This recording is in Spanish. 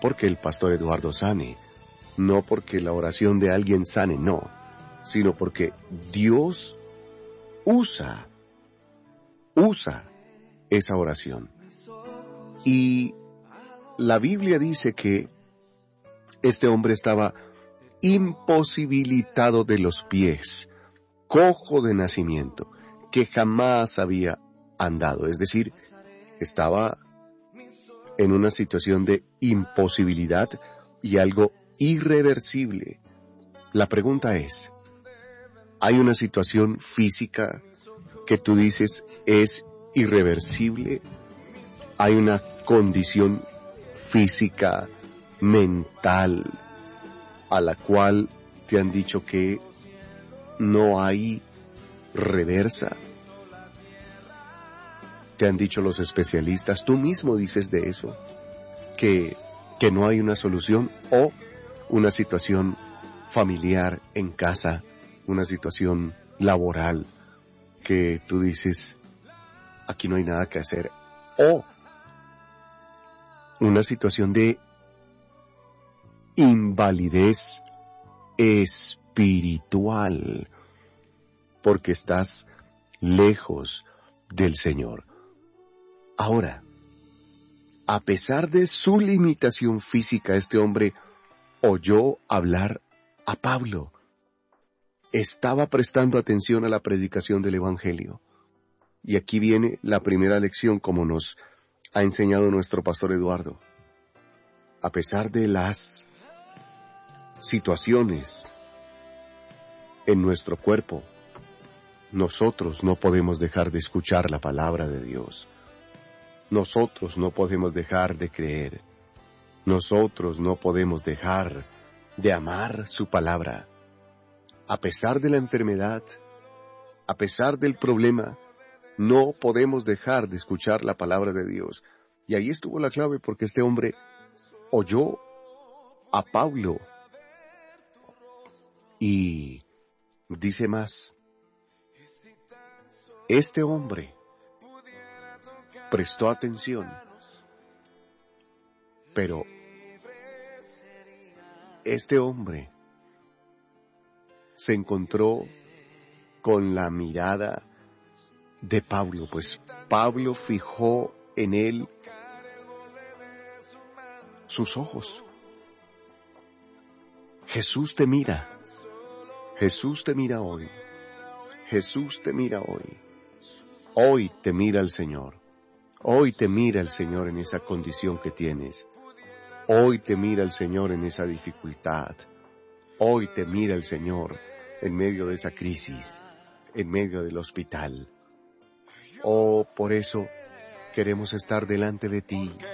porque el pastor Eduardo sane, no porque la oración de alguien sane, no, sino porque Dios usa esa oración. Y la Biblia dice que este hombre estaba imposibilitado de los pies, cojo de nacimiento, que jamás había andado. Es decir, estaba en una situación de imposibilidad y algo irreversible. La pregunta es, ¿hay una situación física que tú dices es irreversible? ¿Hay una condición física, mental, a la cual te han dicho que no hay reversa? ¿Te han dicho los especialistas? Tú mismo dices de eso, que no hay una solución, o una situación familiar en casa, una situación laboral, que tú dices, aquí no hay nada que hacer, o una situación de invalidez espiritual, porque estás lejos del Señor. Ahora, a pesar de su limitación física, este hombre oyó hablar a Pablo. Estaba prestando atención a la predicación del Evangelio. Y aquí viene la primera lección, como nos ha enseñado nuestro pastor Eduardo. A pesar de las situaciones en nuestro cuerpo, nosotros no podemos dejar de escuchar la palabra de Dios. Nosotros no podemos dejar de creer. Nosotros no podemos dejar de amar su palabra. A pesar de la enfermedad, a pesar del problema, no podemos dejar de escuchar la palabra de Dios. Y ahí estuvo la clave, porque este hombre oyó a Pablo. Y dice más, este hombre prestó atención, pero este hombre se encontró con la mirada de Pablo, pues Pablo fijó en él sus ojos. Jesús te mira. Jesús te mira hoy. Jesús te mira hoy. Hoy te mira el Señor. Hoy te mira el Señor en esa condición que tienes. Hoy te mira el Señor en esa dificultad. Hoy te mira el Señor en medio de esa crisis, en medio del hospital. Oh, por eso queremos estar delante de ti.